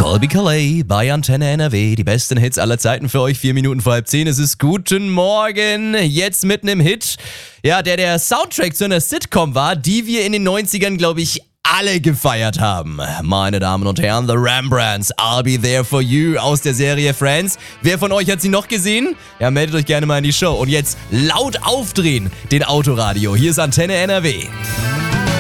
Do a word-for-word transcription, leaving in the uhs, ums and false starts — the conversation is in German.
Colby Calais bei Antenne N R W. Die besten Hits aller Zeiten für euch. Vier Minuten vor halb zehn. Es ist Guten Morgen. Jetzt mitten im Hit. Ja, der der Soundtrack zu einer Sitcom war, die wir in den neunzigern, glaube ich, alle gefeiert haben. Meine Damen und Herren, The Rembrandts, I'll Be There For You aus der Serie Friends. Wer von euch hat sie noch gesehen? Ja, meldet euch gerne mal in die Show. Und jetzt laut aufdrehen, den Autoradio. Hier ist Antenne N R W.